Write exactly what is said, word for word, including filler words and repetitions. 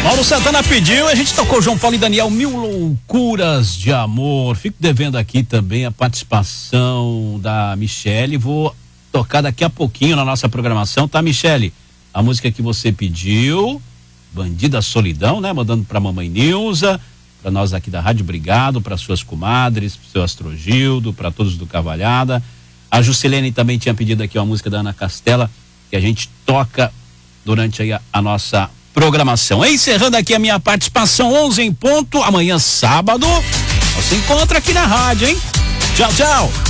Mauro Santana pediu, a gente tocou João Paulo e Daniel, Mil Loucuras de Amor. Fico devendo aqui também a participação da Michele. Vou tocar daqui a pouquinho na nossa programação, tá, Michele? A música que você pediu, Bandida Solidão, né? Mandando pra mamãe Nilza, pra nós aqui da Rádio Obrigado, pra suas comadres, pro seu Astrogildo, pra todos do Cavalhada. A Juscelene também tinha pedido aqui uma música da Ana Castela, que a gente toca durante aí a, a nossa programação. Encerrando aqui a minha participação, onze em ponto, amanhã sábado, você encontra aqui na rádio, hein? Tchau, tchau!